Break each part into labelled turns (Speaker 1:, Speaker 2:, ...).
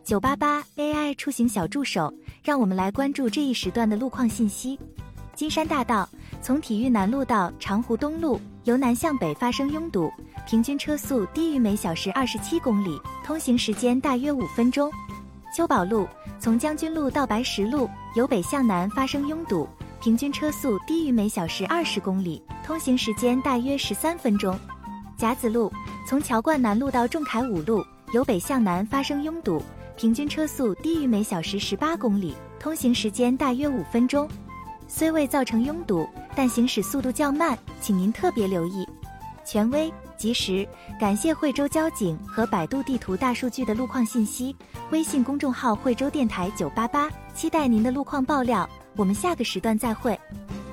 Speaker 1: 988 AI 出行小助手，让我们来关注这一时段的路况信息。金山大道从体育南路到长湖东路，由南向北发生拥堵，平均车速低于每小时27公里，通行时间大约5分钟。秋宝路从将军路到白石路，由北向南发生拥堵，平均车速低于每小时20公里，通行时间大约13分钟。甲子路从桥冠南路到仲恺五路，由北向南发生拥堵，平均车速低于每小时18公里，通行时间大约5分钟。虽未造成拥堵，但行驶速度较慢，请您特别留意。权威、及时，感谢惠州交警和百度地图大数据的路况信息。微信公众号惠州电台988，期待您的路况爆料。我们下个时段再会。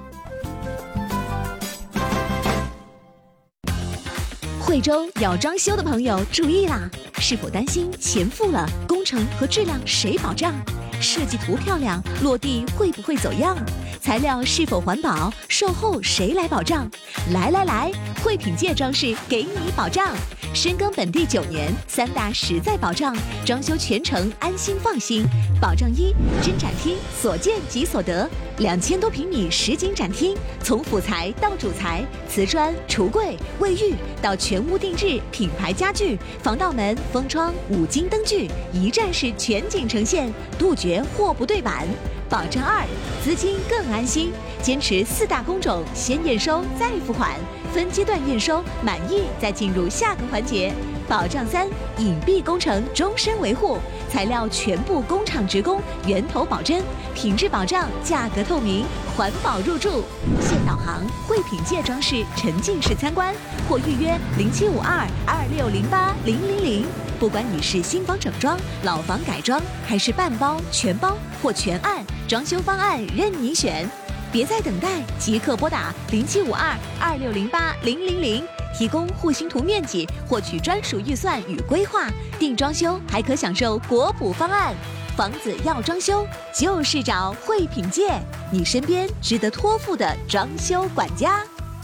Speaker 2: 惠州要装修的朋友注意啦！是否担心钱付了，工程和质量谁保障？设计图漂亮，落地会不会走样？材料是否环保？售后谁来保障？来，惠品界装饰给你保障。深耕本地9年，3大实在保障，装修全程安心放心。保障1：真展厅，所见即所得，2000多平米实景展厅，从辅材到主材，瓷砖、橱柜、卫浴到全屋定制品牌家具、防盗门、封窗、5金灯具，一站式全景呈现，杜绝货不对版。保障2：资金更安心，坚持4大工种，先验收再付款，分阶段验收，满意再进入下个环节。保障3：隐蔽工程终身维护，材料全部工厂直供，源头保真，品质保障，价格透明，环保入驻。现导航惠品界装饰沉浸式参观，或预约0752260800。不管你是新房整装、老房改装，还是半包、全包或全案，装修方案任你选。别再等待，即刻拨打0752260800，提供户型图面积，获取专属预算与规划。定装修还可享受国补方案。房子要装修，就是找惠品界，你身边值得托付的装修管家。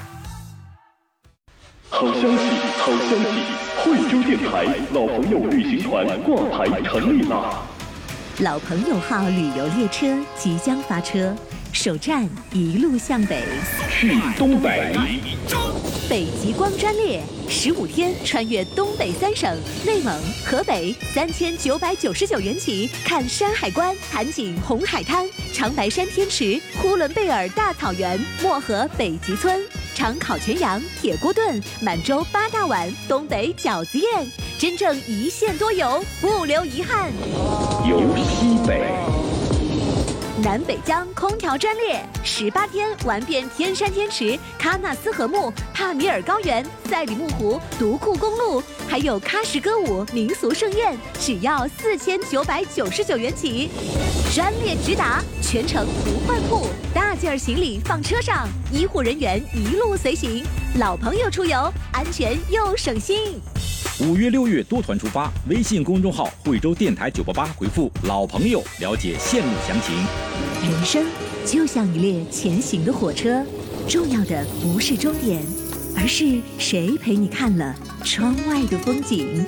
Speaker 3: 好消息，好消息！惠州电台老朋友旅行团挂牌成立啦！
Speaker 2: 老朋友号旅游列车即将发车，首站一路向北，
Speaker 3: 去东北。
Speaker 2: 北极光专列15天穿越东北3省，内蒙、河北，3999元起看山海关、盘锦红海滩、长白山天池、呼伦贝尔大草原、漠河北极村、长烤全羊、铁锅炖、满洲8大碗、东北饺子宴，真正一线多游，不留遗憾。
Speaker 3: 游西北。
Speaker 2: 南北疆空调专列18天玩遍天山天池、喀纳斯河木、帕米尔高原、赛里木湖、独库公路，还有喀什歌舞民俗盛宴，只要4999元起。专列直达，全程不换铺，大件行李放车上，医护人员一路随行，老朋友出游，安全又省心。
Speaker 4: 5月6月多团出发，微信公众号惠州电台988回复老朋友了解线路详情。
Speaker 2: 人生就像一列前行的火车，重要的不是终点，而是谁陪你看了窗外的风景。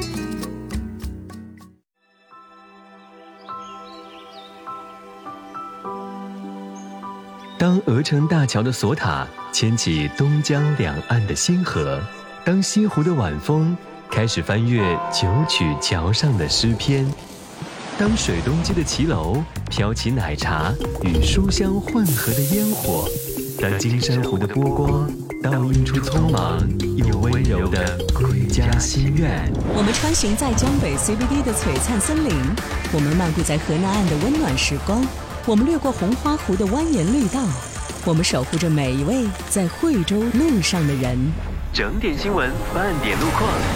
Speaker 5: 当鹅城大桥的索塔牵起东江两岸的星河，当西湖的晚风开始翻阅九曲桥上的诗篇，当水东街的骑楼飘起奶茶与书香混合的烟火，当金山湖的波光倒映出匆忙又温柔的归家心愿。
Speaker 6: 我们穿行在江北 CBD 的璀璨森林，我们漫步在河南岸的温暖时光，我们掠过红花湖的蜿蜒绿道，我们守护着每一位在惠州路上的人。
Speaker 5: 整点新闻，半点路况。